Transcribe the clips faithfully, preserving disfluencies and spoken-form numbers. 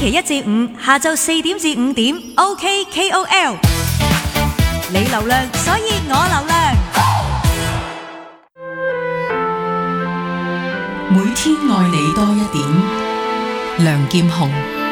期一至五下晝四點至五點 ，OK K O L。你流量，所以我流量。 每天愛你多一點，梁劍虹。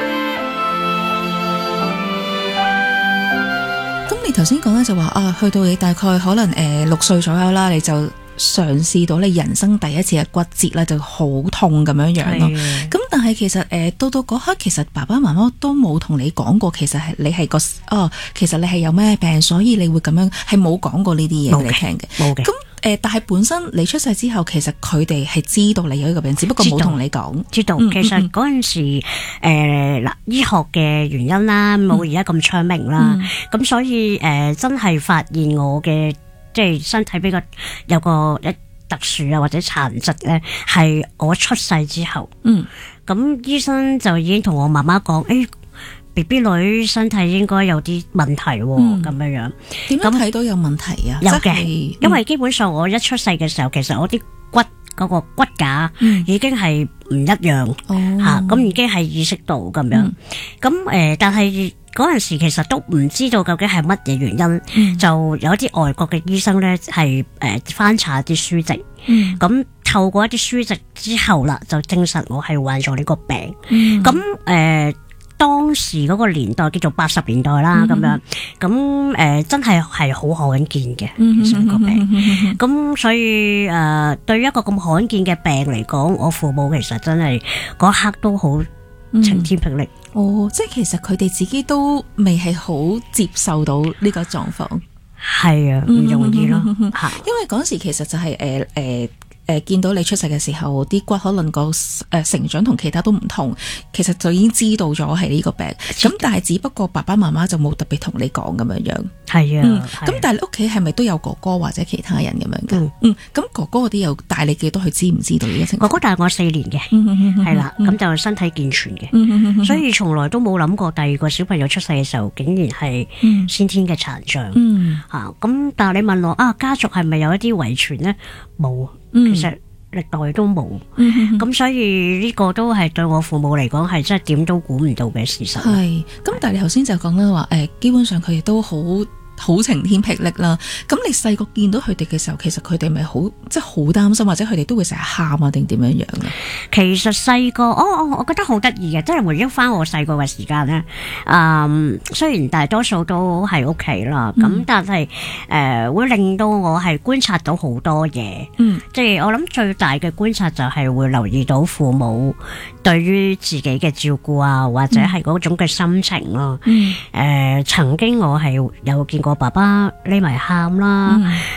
咁你頭先講咧就話啊，去到你大概可能誒六歲左右啦，你就嘗試到你人生第一次嘅骨折啦，就好痛咁樣樣咯。咁但係其實誒到到嗰刻，其實爸爸媽媽都冇同你講過，其實係你係個哦，其實你係有咩病，所以你會咁樣，係冇講過呢啲嘢俾你聽嘅。冇嘅。咁誒，但係本身你出世之後，其實佢哋係知道你有呢個病，只不過冇同你講。 知道，其實嗰陣時誒嗱，醫學嘅原因啦，冇而家咁昌明啦，咁所以誒真係發現我嘅。即係身體比較有個一特殊啊或者殘疾咧，係我出世之後。嗯，咁醫生就已經同我媽媽講，誒 B B 女身體應該有啲問題喎，咁樣樣。 點樣睇到有問題啊？ 有嘅，因為基本上我一出世嘅時候，其實我啲骨嗰個骨架已經係唔一樣嚇，咁已經係意識到咁樣。咁誒，但係。嗰陣時其實都唔知道究竟係乜嘢原因，嗯、就有一啲外國嘅醫生咧係誒翻查啲書籍，咁、嗯、透過一啲書籍之後啦，就證實我係患咗呢個病。咁誒、嗯呃、當時嗰個年代叫做八十年代啦，咁、嗯、樣咁誒、呃、真係係好罕見嘅，其實呢個病。咁、嗯、所以誒、呃、對於一個咁罕見嘅病嚟講，我父母其實真係嗰刻都好晴天霹靂。 哦，即係其實佢哋自己都未係好接受到呢個狀況， 係啊，唔容易咯。 因為嗰時其實就係誒誒誒見到你出世嘅時候，啲骨可能個誒、呃、成長同其他都唔同，其實就已經知道咗係呢個病。咁但係只不過爸爸媽媽就冇特別同你講咁樣樣。係啊，咁、嗯、但係你屋企係咪都有哥哥或者其他人咁樣嘅？嗯，咁、嗯、哥哥嗰啲又大你幾多？佢知唔知道呢個情況？ 哥哥大我四年嘅，係啦，咁就身體健全嘅，嗯、所以從來都冇諗過第二個小朋友出世嘅時候，竟然係先天嘅殘障。吓、嗯，咁、啊、但係你問我啊，家族係咪有一啲遺傳咧？冇，其實歷代都冇。咁、嗯、所以呢個都係對我父母嚟講係真係點都估唔到嘅事實。係， 咁但係你頭先就講啦話，誒，基本上佢哋都好。好晴天霹靂啦！咁你細個見到佢哋嘅時候，其實佢哋咪好即係好擔心，或者佢哋都會成日喊啊，定點樣樣嘅？ 其實細個，哦哦，我覺得好得意嘅，即係回憶翻我細個嘅時間咧。嗯，雖然大多數都係屋企啦，咁、嗯、但係誒、呃、會令到我係觀察到好多嘢。嗯，即係我諗最大嘅觀察就係會留意到父母對於自己嘅照顧啊，或者係嗰種嘅心情咯。嗯，誒、呃、曾經我係有見過。我爸爸匿埋喊啦，